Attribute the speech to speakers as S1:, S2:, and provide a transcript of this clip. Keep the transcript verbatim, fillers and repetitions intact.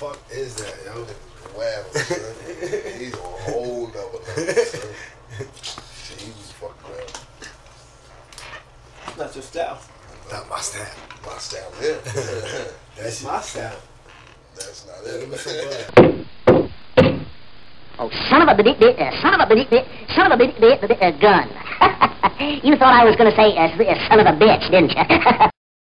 S1: fuck is that, yo?
S2: Wow, son. He's on a whole nother level, son. Shit, he was fucking around.
S3: That's your style.
S1: Not my style.
S2: My style, yeah.
S3: That's my style.
S2: That's not
S1: Give me some
S2: it.
S1: blood.
S4: Oh, son of a bit, bit, uh, son of a bit, bit, son of a bit, bit, bit, uh, gun. You thought I was going to say, uh, son of a bitch, didn't you?